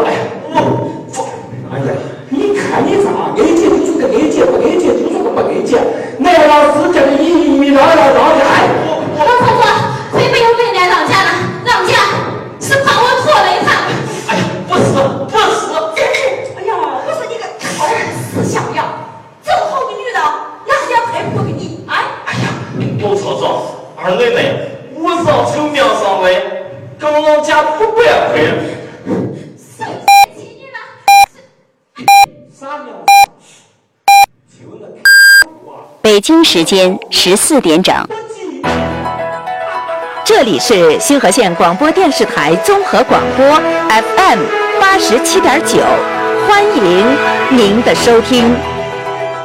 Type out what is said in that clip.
哎呀，你看你咋？A 姐就说个 A 姐，不 A 姐就说个不 A 姐，来了是叫你一让家。 老婆婆，谁没有没来让家了？让家是怕我拖了一趟。 哎呀，不是。 哎呀，我说你个好死小样，这么好的女人，哪里要配不给你？哎呀，不错，二妹妹，我上求庙上位，跟老家不白亏。 谁气你了？ 啥娘？就那北京时间14点整，这里是新河县广播电视台综合广播 FM87.9，欢迎您的收听。